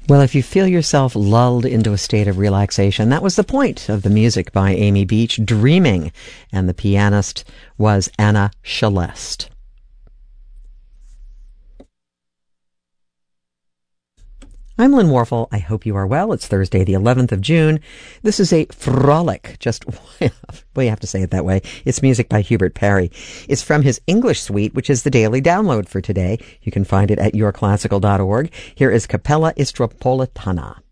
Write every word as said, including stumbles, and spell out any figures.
Well, if you feel yourself lulled into a state of relaxation, that was the point of the music by Amy Beach, Dreaming, and the pianist was Anna Shelest. I'm Lynn Warfel. I hope you are well. It's Thursday, the eleventh of June. This is a frolic, just, well, you have to say it that way. It's music by Hubert Parry. It's from his English suite, which is the daily download for today. You can find it at your classical dot org. Here is Capella Istropolitana.